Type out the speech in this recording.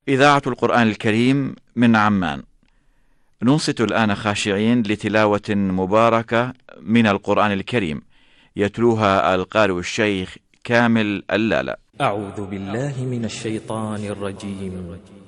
إذاعة القرآن الكريم من عمان. ننصت الآن خاشعين لتلاوة مباركة من القرآن الكريم يتلوها القارئ الشيخ كامل اللالة. أعوذ بالله من الشيطان الرجيم.